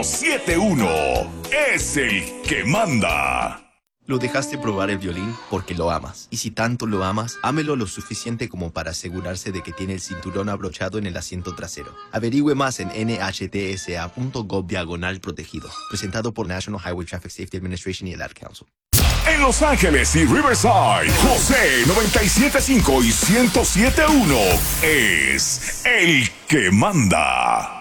71 es el que manda. Lo dejaste probar el violín porque lo amas. Y si tanto lo amas, ámelo lo suficiente como para asegurarse de que tiene el cinturón abrochado en el asiento trasero. Averigüe más en nhtsa.gov/protegido. Presentado por National Highway Traffic Safety Administration y el Ad Council. En Los Ángeles y Riverside, José 97.5 y 107.1 es el que manda.